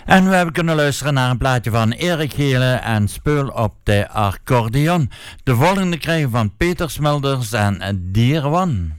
En we hebben kunnen luisteren naar een plaatje van Erik Gele en Speul op de accordeon. De volgende krijgen van Peter Smulders en Dear One.